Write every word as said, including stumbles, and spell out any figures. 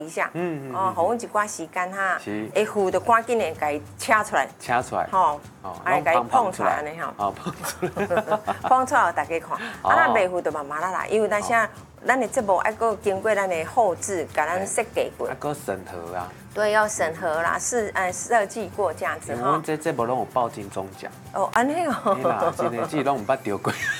一下， 嗯嗯哦，互阮一寡时间哈， 是会糊就赶紧的甲伊扯出来， 掐出来， 吼， 哦哎，甲伊碰出来安尼吼， 哦，碰出来， 碰出来互大家看，啊，咱袂糊就慢慢啦啦，因为咱现咱的节目还佫经过咱的后置，甲咱设计过， 还佫审核啊， 对，要审核啦，是呃设计过这样子哈因为阮。这节目拢有报金钟奖， 哦，安尼哦， 嘿啦，真的，自己拢唔捌丢过。